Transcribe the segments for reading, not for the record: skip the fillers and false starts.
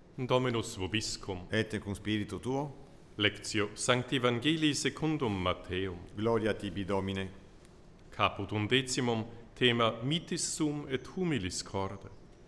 Dominus vobiscum. Et cum spiritu tuo. Lectio Sancti Evangelii secundum Matteum. Gloria tibi, Domine. Caput 11, thema mitis sum et humilis corde.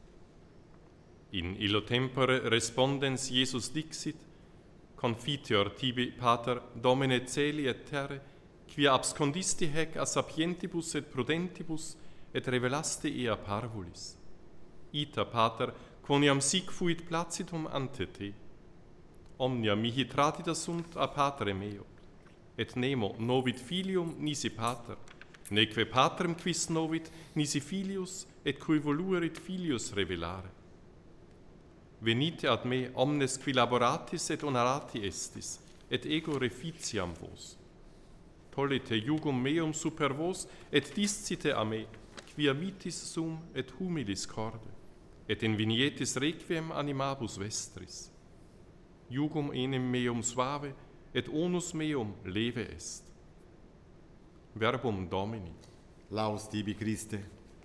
In illo tempore respondens Iesus dixit, confiteor tibi, Pater, Domine celi et terre, quia abscondisti hec a sapientibus et prudentibus, et revelaste ea parvulis. Ita, Pater, quoniam sic fuit placitum ante te. Omnia mihi tradita sunt a Patre meo, et nemo novit filium nisi Pater, neque Patrem quis novit nisi filius, et cui voluerit filius revelare. Venite ad me omnes qui laboratis et honorati estis, et ego reficiam vos. Tollite jugum meum super vos, et discite a me, quia mitis sum et humilis corde, et invinietis requiem animabus vestris. Jugum enim meum suave, et onus meum leve est. Verbum Domini. Laus tibi, Christe.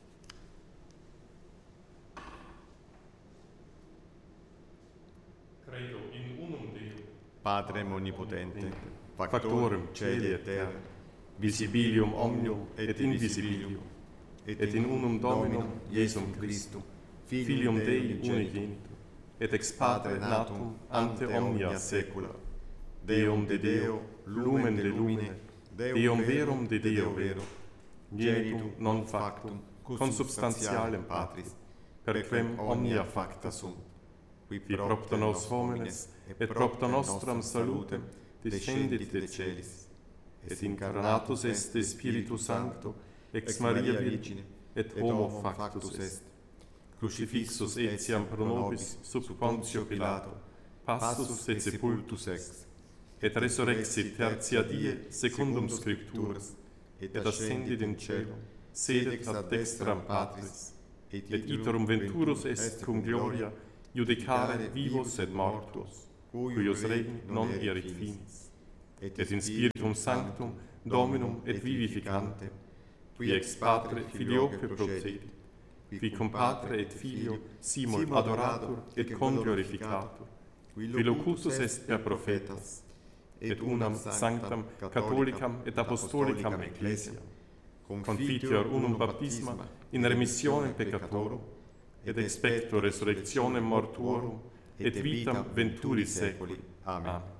Credo in unum Deum, Patrem omnipotente, factorem celi et terra, visibilium omnium et invisibilium, et in unum Dominum Iesum Christum, Filium Dei unigenitum, et ex Patre natum ante omnia saecula, Deum de Deo, lumen de lumine, Deum verum de Deo vero, genitum non factum, consubstantialem Patris, per quem omnia facta sunt, qui propter nos homines, et propter nostram salutem, descendit de celis, et incarnatus est Spiritus Sancto, ex Maria Virgine, et homo factus est, crucifixus etiam pro nobis sub Pontio Pilato, passus et sepultus ex, et resurrexit tertia die secundum Scripturas, et ascendit in cielo, sedet ad dextram Patris, et iterum venturus est cum gloria, judicare vivos et mortuos, cuius regni non erit finis, et in Spiritum Sanctum, Dominum et vivificantem, qui ex Patre Filioque procedit, qui cum Patre et Filio simul adoratur et conglorificatur, qui locutus est per prophetas, et unam sanctam catholicam et apostolicam ecclesiam, confiteor unum baptisma in remissionem peccatorum, et expecto resurrectionem mortuorum, et vitam venturi saeculi. Amen.